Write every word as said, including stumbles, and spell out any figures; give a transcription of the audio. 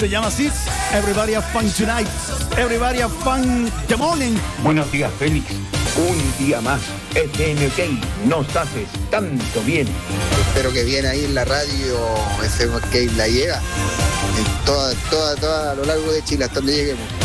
Se llama así, Everybody Have Fun Tonight, Everybody Have Fun the Morning. Buenos días, Félix. Un día más, F M OK nos haces tanto bien. Espero que bien ahí en la radio F M OK la llega, en toda, toda, toda a lo largo de Chile hasta donde lleguemos.